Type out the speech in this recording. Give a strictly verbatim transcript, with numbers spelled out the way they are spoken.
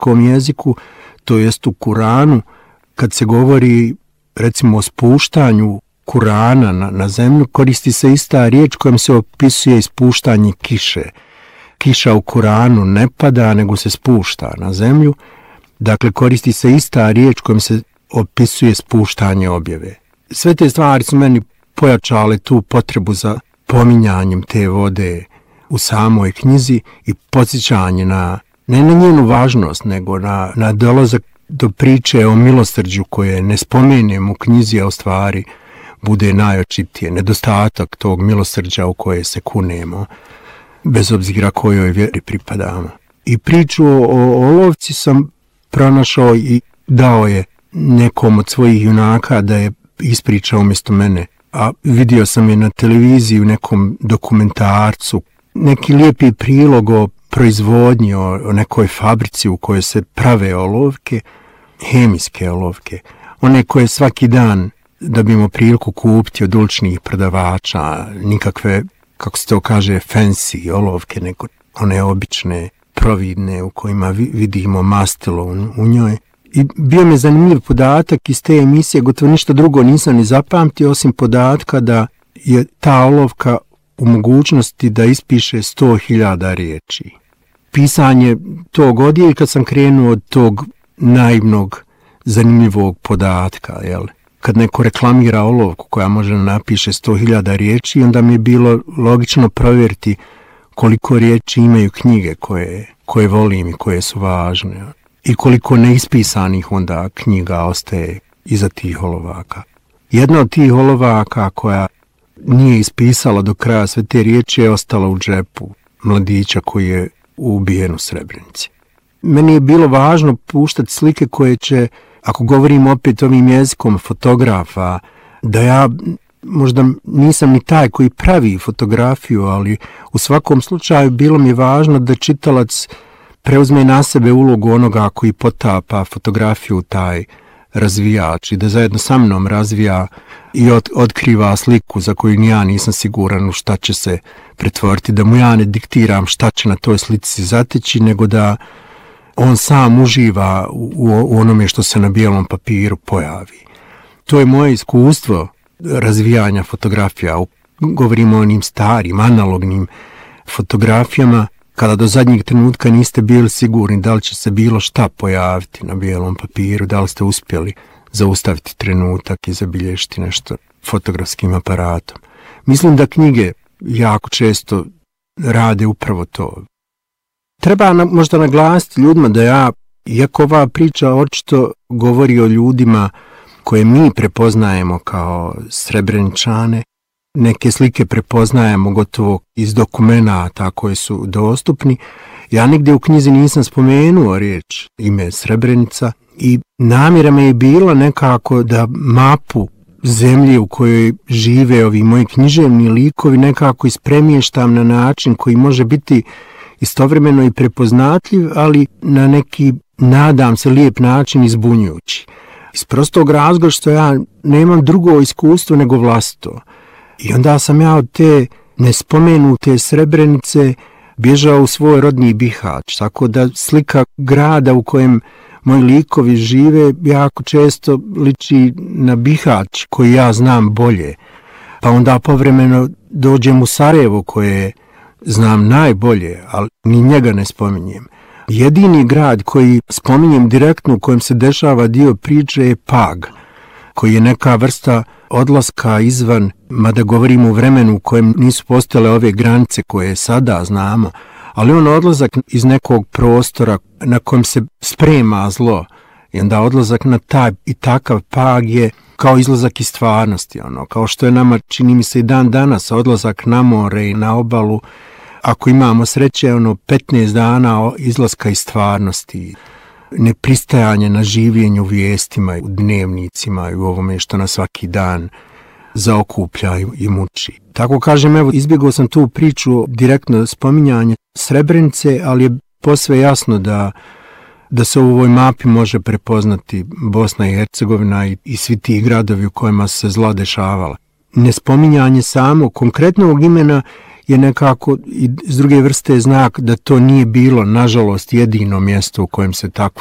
arapskom jeziku, to jest u Kuranu, kad se govori recimo o spuštanju Kurana na, na zemlju, koristi se ista riječ kojom se opisuje ispuštanje kiše. Kiša u Kuranu ne pada, nego se spušta na zemlju. Dakle, koristi se ista riječ kojom se opisuje spuštanje objave. Sve te stvari su meni pojačale tu potrebu za pominjanjem te vode u samoj knjizi i podsjećanje na, ne na njenu važnost, nego na, na dolazak do priče o milosrđu koje ne spomenem u knjizi, a u stvari bude najočitije. Nedostatak tog milosrđa u koje se kunemo, bez obzira kojoj vjeri pripadamo. I priču o, o olovci sam pronašao i dao je nekom od svojih junaka da je ispričao umjesto mene. A vidio sam je na televiziji u nekom dokumentarcu, neki lijepi prilog o proizvodnji, o, o nekoj fabrici u kojoj se prave olovke, hemijske olovke, one koje svaki dan dobijemo priliku kupiti od uličnih prodavača, nikakve, kako se to kaže, fancy olovke, nego one obične, providne, u kojima vidimo mastilo u, u njoj. I bio mi zanimljiv podatak iz te emisije, gotovo ništa drugo nisam ni zapamtio, osim podatka da je ta olovka u mogućnosti da ispiše sto hiljada riječi. Pisanje tog odjeljka sam krenuo od tog naivnog, zanimljivog podatka, jel? Kad neko reklamira olovku koja može napiše sto hiljada riječi, onda mi je bilo logično provjeriti koliko riječi imaju knjige koje, koje volim i koje su važne. I koliko neispisanih onda knjiga ostaje iza tih olovaka. Jedna od tih olovaka koja nije ispisala do kraja sve te riječi je ostala u džepu mladića koji je ubijen u Srebrenici. Meni je bilo važno puštati slike koje će, ako govorim opet ovim jezikom fotografa, da ja možda nisam ni taj koji pravi fotografiju, ali u svakom slučaju bilo mi je važno da čitalac preuzme na sebe ulogu onoga koji potapa fotografiju, taj razvijač, i da zajedno sa mnom razvija i od, otkriva sliku za koju ni ja nisam siguran u šta će se pretvoriti, da mu ja ne diktiram šta će na toj slici zateći, nego da on sam uživa u, u onome što se na bijelom papiru pojavi. To je moje iskustvo razvijanja fotografija. Govorimo o onim starim, analognim fotografijama, kada do zadnjeg trenutka niste bili sigurni da li će se bilo šta pojaviti na bijelom papiru, da li ste uspjeli zaustaviti trenutak i zabilježiti nešto fotografskim aparatom. Mislim da knjige jako često rade upravo to. Treba na, možda naglasiti ljudima da ja, iako ova priča očito govori o ljudima koje mi prepoznajemo kao Srebreničane, neke slike prepoznajemo gotovo iz dokumenata koje su dostupni. Ja nigdje u knjizi nisam spomenuo riječ ime Srebrenica i namjera me je bila nekako da mapu zemlje u kojoj žive ovi moji književni likovi nekako ispremještam na način koji može biti istovremeno i prepoznatljiv, ali na neki, nadam se, lijep način izbunjujući. Iz prostog razloga što ja nemam drugo iskustvo nego vlastito. I onda sam ja od te nespomenute Srebrenice bježao u svoj rodni Bihać, tako da slika grada u kojem moji likovi žive jako često liči na Bihać koji ja znam bolje. Pa onda povremeno dođem u Sarajevo koje znam najbolje, ali ni njega ne spominjem. Jedini grad koji spominjem direktno u kojem se dešava dio priče je Pag, koji je neka vrsta odlaska izvan, mada govorimo u vremenu u kojem nisu postojale ove granice koje sada znamo, ali on odlazak iz nekog prostora na kojem se sprema zlo, i onda odlazak na taj i takav Pag je kao izlazak iz stvarnosti, ono, kao što je nama, čini mi se i dan danas, odlazak na more i na obalu, ako imamo sreće, ono, petnaest dana izlaska iz stvarnosti, nepristajanje na življenju u vijestima, u dnevnicima i u ovome što nas svaki dan zaokuplja i muči. Tako kažem, evo, izbjegao sam tu priču direktno spominjanje Srebrenice, ali je posve jasno da, da se u ovoj mapi može prepoznati Bosna i Hercegovina i, i svi ti gradovi u kojima se zla dešavala. Nespominjanje samo konkretnog imena je nekako i s druge vrste znak da to nije bilo, nažalost, jedino mjesto u kojem se takvo